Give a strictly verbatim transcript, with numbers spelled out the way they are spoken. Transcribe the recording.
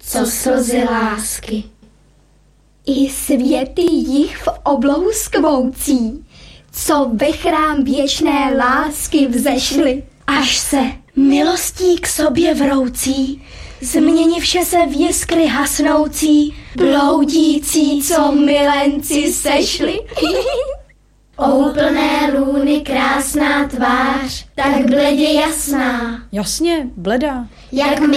co slzy lásky. I světy jich v oblohu skvoucí, co ve chrám věčné lásky vzešly, až se milostí k sobě vroucí, změnivše se v jiskry hasnoucí, bloudící, co milenci sešli. O úplné lůny krásná tvář, tak bledě jasná. Jasně, bledá. Jak